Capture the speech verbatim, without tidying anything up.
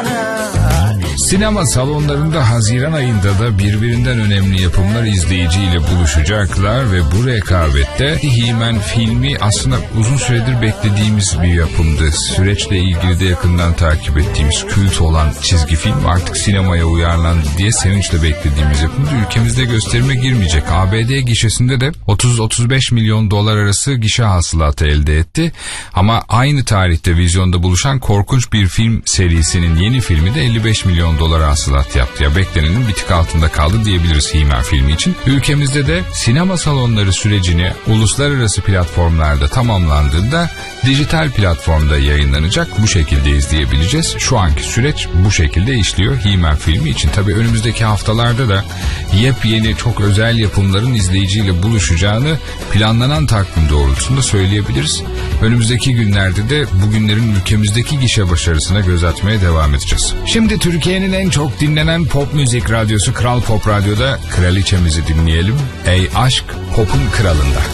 Sinema salonlarında Haziran ayında da birbirinden önemli yapımlar izleyiciyle buluşacaklar ve bu rekabette He-Man filmi aslında uzun süredir beklediğimiz bir yapımdı. Süreçle ilgili de yakından takip ettiğimiz kült olan çizgi film artık sinemaya uyarlandı diye sevinçle beklediğimiz yapımdı. Ülkemizde gösterime girmeyecek. A B D gişesinde de otuz otuz beş milyon dolar arası gişe hasılatı elde etti. Ama aynı tarihte vizyonda buluşan korkunç bir film serisinin yeni filmi de elli beş milyon dolar hasılat yaptı. Ya beklenenin bir tık altında kaldı diyebiliriz He-Man filmi için. Ülkemizde de sinema salonları sürecini uluslararası platformlarda tamamlandığında dijital platformda yayınlanacak. Bu şekilde izleyebileceğiz. Şu anki süreç bu şekilde işliyor He-Man filmi için. Tabii önümüzdeki haftalarda da yepyeni çok özel yapımların izleyiciyle buluşacağını planlanan takvim doğrultusunda söyleyebiliriz. Önümüzdeki günlerde de bugünlerin ülkemizdeki gişe başarısına göz atmaya devam edeceğiz. Şimdi Türkiye'nin en çok dinlenen pop müzik radyosu Kral Pop Radyo'da kraliçemizi dinleyelim. Ey aşk popun kralında.